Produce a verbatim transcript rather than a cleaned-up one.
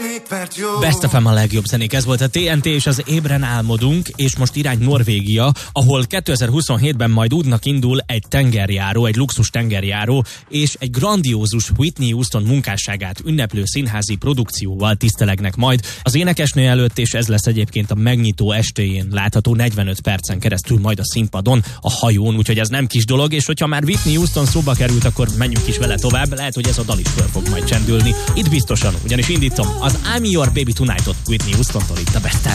Best ef em a legjobb zenék, ez volt a té en té és az Ébren álmodunk, és most irány Norvégia, ahol kétezer-huszonhétben majd útnak indul egy tengerjáró, egy luxus tengerjáró, és egy grandiózus Whitney Houston munkásságát ünneplő színházi produkcióval tisztelegnek majd. Az énekesnő előtt, és ez lesz egyébként a megnyitó estéjén látható negyvenöt percen keresztül majd a színpadon, a hajón, úgyhogy ez nem kis dolog, és hogyha már Whitney Houston szóba került, akkor menjünk is vele tovább, lehet, hogy ez a dal is föl fog majd csendülni. Itt biztosan, ugyanis indítom az I'm Your Baby Tonight-ot Whitney Houston-tól itt a Best